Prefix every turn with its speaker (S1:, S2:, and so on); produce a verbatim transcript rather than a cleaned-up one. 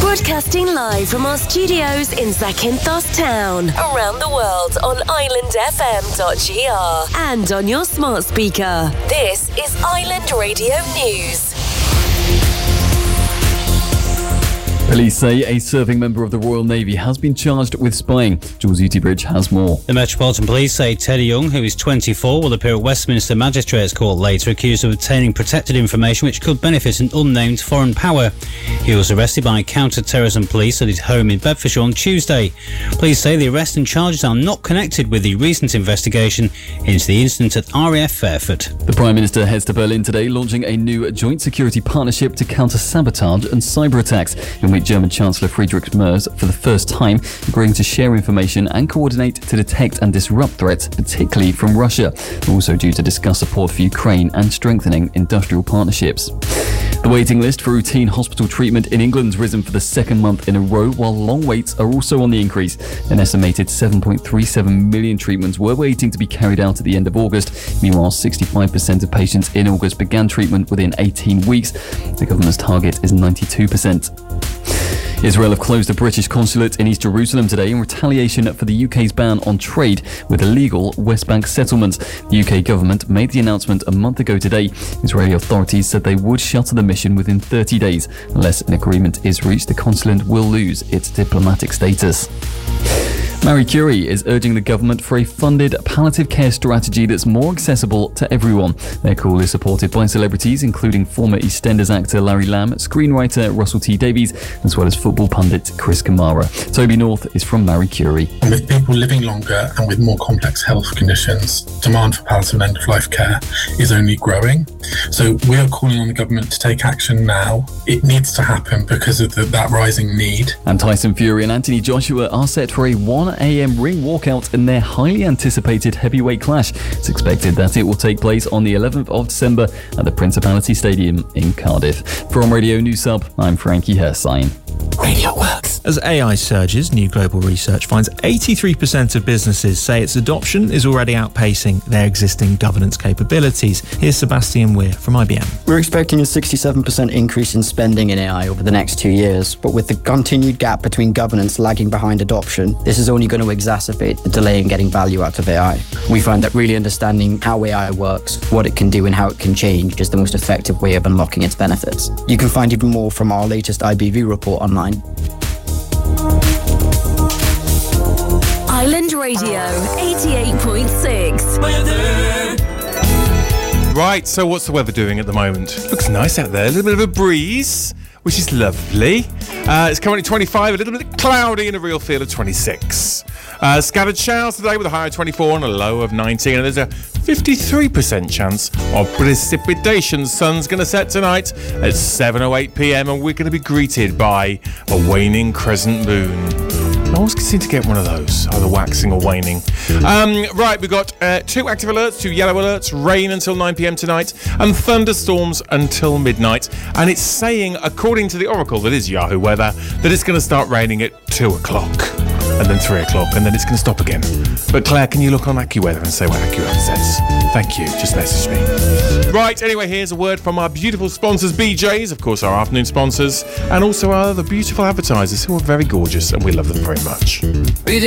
S1: Broadcasting live from our studios in Zakynthos Town. Around the world on island f m dot g r. And on your smart speaker. This is Island Radio News.
S2: Police say a serving member of the Royal Navy has been charged with spying. Jules Utibridge has more.
S3: The Metropolitan Police say Teddy Young, who is twenty-four, will appear at Westminster Magistrates Court later, accused of obtaining protected information which could benefit an unnamed foreign power. He was arrested by counter-terrorism police at his home in Bedfordshire on Tuesday. Police say the arrest and charges are not connected with the recent investigation into the incident at R A F Fairford.
S2: The Prime Minister heads to Berlin today, launching a new joint security partnership to counter sabotage and cyber attacks, in which German Chancellor Friedrich Merz, for the first time, agreeing to share information and coordinate to detect and disrupt threats, particularly from Russia. They're also due to discuss support for Ukraine and strengthening industrial partnerships. The waiting list for routine hospital treatment in England's risen for the second month in a row, while long waits are also on the increase. An estimated seven point three seven million treatments were waiting to be carried out at the end of August. Meanwhile, sixty-five percent of patients in August began treatment within eighteen weeks. The government's target is ninety-two percent. Israel have closed a British consulate in East Jerusalem today in retaliation for the U K's ban on trade with illegal West Bank settlements. The U K government made the announcement a month ago today. Israeli authorities said they would shutter the mission within thirty days. Unless an agreement is reached, the consulate will lose its diplomatic status. Marie Curie is urging the government for a funded palliative care strategy that's more accessible to everyone. Their call is supported by celebrities, including former EastEnders actor Larry Lamb, screenwriter Russell T Davies, as well as football pundit Chris Kamara. Toby North is from Marie Curie.
S4: And with people living longer and with more complex health conditions, demand for palliative and end-of-life care is only growing. So we are calling on the government to take action now. It needs to happen because of the, that rising need.
S2: And Tyson Fury and Anthony Joshua are set for a one a.m. ring walkout in their highly anticipated heavyweight clash. It's expected that it will take place on the eleventh of December at the Principality Stadium in Cardiff. From Radio News Sub, I'm Frankie Hersign.
S5: Radio Works. As A I surges, new global research finds eighty-three percent of businesses say its adoption is already outpacing their existing governance capabilities. Here's Sebastian Weir from I B M.
S6: We're expecting a sixty-seven percent increase in spending in A I over the next two years, but with the continued gap between governance lagging behind adoption, this is only going to exacerbate the delay in getting value out of A I. We find that really understanding how A I works, what it can do and how it can change is the most effective way of unlocking its benefits. You can find even more from our latest I B V report online.
S1: Island Radio eighty-eight point six.
S7: Right, so what's the weather doing at the moment? Looks nice out there. A little bit of a breeze, which is lovely. Uh, it's currently twenty-five, a little bit cloudy and a real feel of twenty-six. Uh, scattered showers today with a high of twenty-four and a low of nineteen. And there's a fifty-three percent chance of precipitation. Sun's going to set tonight at seven oh eight p.m. and we're going to be greeted by a waning crescent moon. I always seem to get one of those, either waxing or waning. Um, right, we've got uh, two active alerts, two yellow alerts, rain until nine p.m. tonight, and thunderstorms until midnight. And it's saying, according to the Oracle, that is Yahoo Weather, that it's going to start raining at two o'clock, and then three o'clock, and then it's going to stop again. But Claire, can you look on AccuWeather and say what AccuWeather says? Thank you, just message me. Right, anyway, here's a word from our beautiful sponsors, B J's, of course, our afternoon sponsors, and also our other beautiful advertisers who are very gorgeous, and we love them very much.